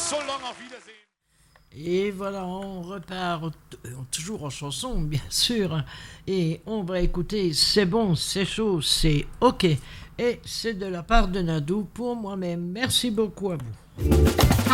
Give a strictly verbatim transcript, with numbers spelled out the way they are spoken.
So long, auf Wiedersehen. Et voilà, on repart euh, toujours en chanson, bien sûr. Et on va écouter C'est bon, c'est chaud, c'est OK. Et c'est de la part de Nadou pour moi-même. Merci beaucoup à vous.